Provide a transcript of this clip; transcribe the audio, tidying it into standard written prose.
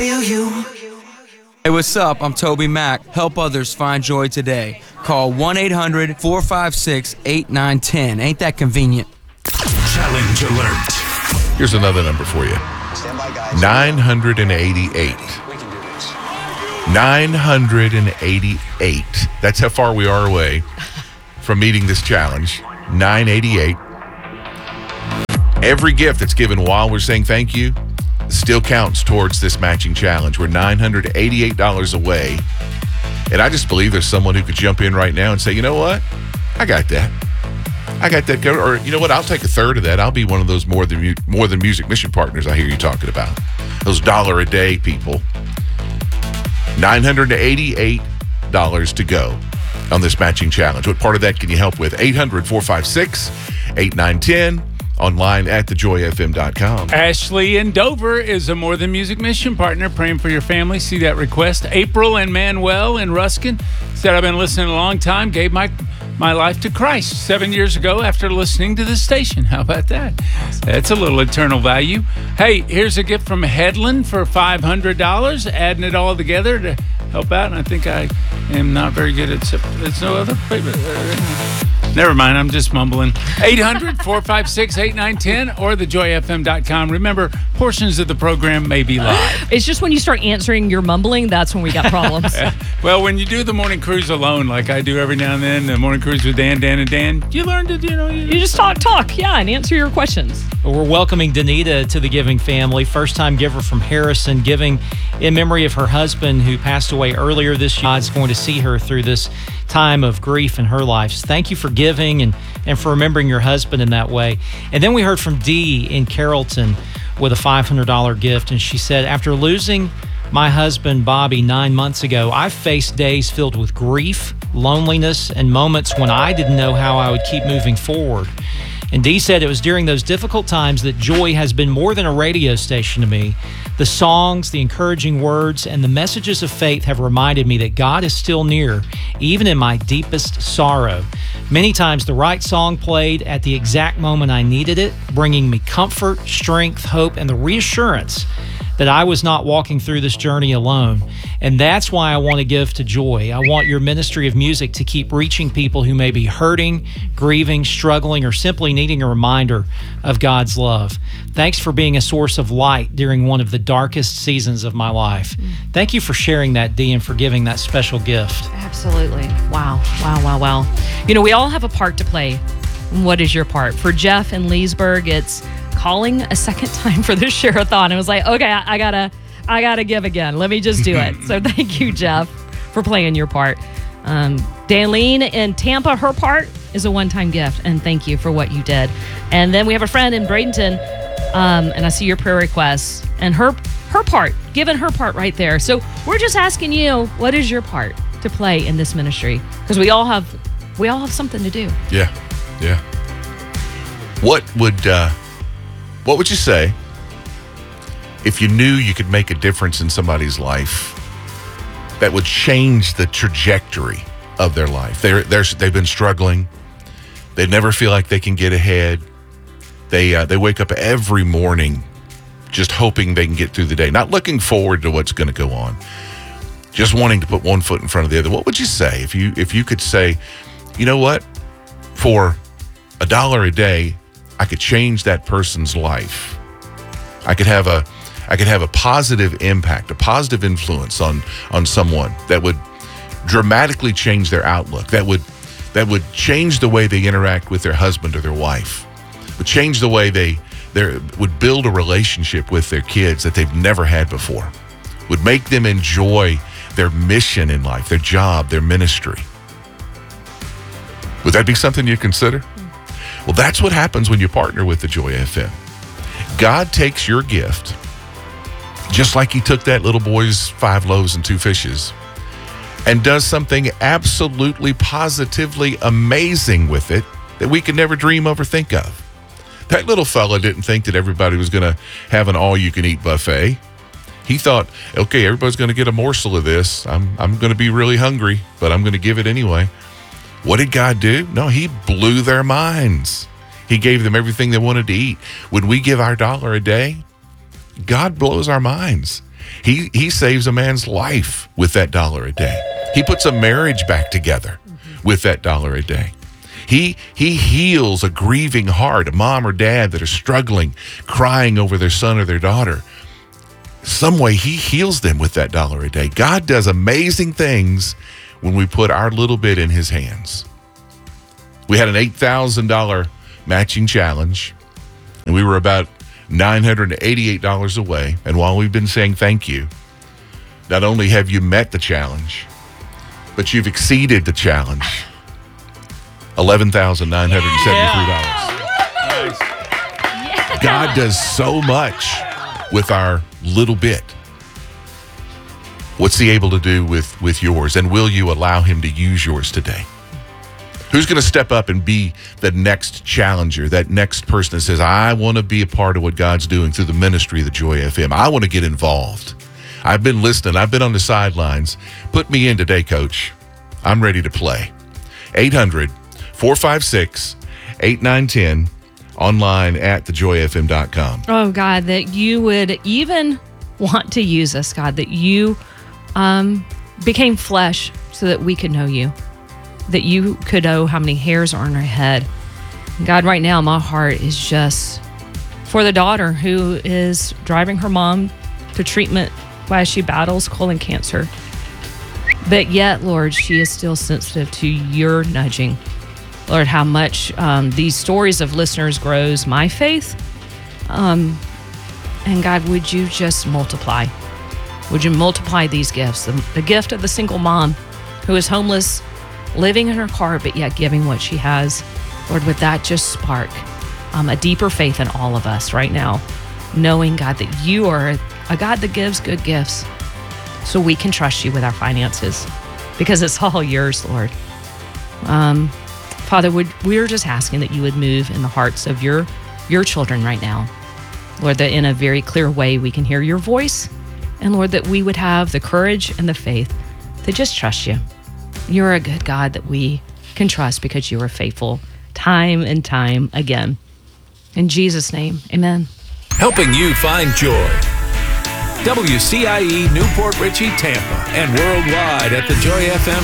Hey, what's up? I'm Toby Mack. Help others find joy today. Call 1-800-456-8910. Ain't that convenient? Challenge alert. Here's another number for you. 988. 988. That's how far we are away from meeting this challenge. 988. Every gift that's given while we're saying thank you still counts towards this matching challenge. We're $988 away. And I just believe there's someone who could jump in right now and say, you know what? I got that. I got that covered. Or, you know what? I'll take a third of that. I'll be one of those more than music mission partners I hear you talking about. Those $1 a day people. $988 to go on this matching challenge. What part of that can you help with? 800-456-8910. Online at thejoyfm.com. Ashley in Dover is a More Than Music mission partner. Praying for your family. See that request. April and Manuel in Ruskin said, I've been listening a long time. Gave my life to Christ 7 years ago after listening to this station. How about that? That's a little eternal value. Hey, here's a gift from Headland for $500. Adding it all together to help out. And I think I am not very good at there's no other paper. Never mind, I'm just mumbling. 800-456-8910 or thejoyfm.com. Remember, portions of the program may be live. It's just when you start answering your mumbling, that's when we got problems. Well, when you do the morning cruise alone, like I do every now and then, the morning cruise with Dan, and Dan, you learn to, you just talk, yeah, and answer your questions. We're welcoming Danita to the Giving family, first-time giver from Harrison, giving in memory of her husband who passed away earlier this year. God's going to see her through this time of grief in her life. So thank you for giving and for remembering your husband in that way. And then we heard from Dee in Carrollton with a $500 gift, and she said, after losing my husband, Bobby, 9 months ago, I've faced days filled with grief, loneliness, and moments when I didn't know how I would keep moving forward. And Dee said it was during those difficult times that joy has been more than a radio station to me. The songs, the encouraging words, and the messages of faith have reminded me that God is still near, even in my deepest sorrow. Many times the right song played at the exact moment I needed it, bringing me comfort, strength, hope, and the reassurance that I was not walking through this journey alone. And that's why I want to give to Joy. I want your ministry of music to keep reaching people who may be hurting, grieving, struggling, or simply needing a reminder of God's love. Thanks for being a source of light during one of the darkest seasons of my life. Thank you for sharing that, Dee, and for giving that special gift. Absolutely. Wow. We all have a part to play. What is your part? For Jeff in Leesburg, it's calling a second time for this share-a-thon. I was like, okay, I gotta give again. Let me just do it. So thank you, Jeff, for playing your part. Danleen in Tampa, her part is a one-time gift, and thank you for what you did. And then we have a friend in Bradenton, and I see your prayer requests, and her part, given her part right there. So we're just asking you, what is your part to play in this ministry? Because we all have something to do. Yeah. What would you say if you knew you could make a difference in somebody's life that would change the trajectory of their life? They've been struggling. They never feel like they can get ahead. They wake up every morning just hoping they can get through the day, not looking forward to what's going to go on, just wanting to put one foot in front of the other. What would you say if you could say, you know what, for $1 a day, I could change that person's life. I could have a positive impact, a positive influence on someone that would dramatically change their outlook, that would change the way they interact with their husband or their wife, would change the way they would build a relationship with their kids that they've never had before, would make them enjoy their mission in life, their job, their ministry. Would that be something you'd consider? Well, that's what happens when you partner with the Joy FM. God takes your gift, just like he took that little boy's 5 loaves and 2 fishes, and does something absolutely, positively amazing with it that we could never dream of or think of. That little fella didn't think that everybody was going to have an all-you-can-eat buffet. He thought, okay, everybody's going to get a morsel of this. I'm going to be really hungry, but I'm going to give it anyway. What did God do? No, he blew their minds. He gave them everything they wanted to eat. When we give our $1 a day, God blows our minds. He saves a man's life with that $1 a day. He puts a marriage back together with that $1 a day. He heals a grieving heart, a mom or dad that are struggling, crying over their son or their daughter. Some way he heals them with that $1 a day. God does amazing things when we put our little bit in his hands. We had an $8,000 matching challenge, and we were about $988 away. And while we've been saying thank you, not only have you met the challenge, but you've exceeded the challenge. $11,973. God does so much with our little bit. What's he able to do with yours? And will you allow him to use yours today? Who's going to step up and be the next challenger, that next person that says, I want to be a part of what God's doing through the ministry of the Joy FM. I want to get involved. I've been listening. I've been on the sidelines. Put me in today, Coach. I'm ready to play. 800-456-8910, online at thejoyfm.com. Oh, God, that you would even want to use us, God, that you became flesh so that we could know you, that you could know how many hairs are on our head. God, right now, my heart is just for the daughter who is driving her mom to treatment while she battles colon cancer. But yet, Lord, she is still sensitive to your nudging. Lord, how much these stories of listeners grows my faith. And God, would you just multiply? Would you multiply these gifts? The gift of the single mom who is homeless, living in her car, but yet giving what she has. Lord, would that just spark a deeper faith in all of us right now, knowing, God, that you are a God that gives good gifts so we can trust you with our finances because it's all yours, Lord. Father, we're just asking that you would move in the hearts of your children right now. Lord, that in a very clear way we can hear your voice. And Lord, that we would have the courage and the faith to just trust you. You're a good God that we can trust because you are faithful time and time again. In Jesus' name, amen. Helping you find joy. WCIE Newport Richey, Tampa, and worldwide at thejoyfm.com.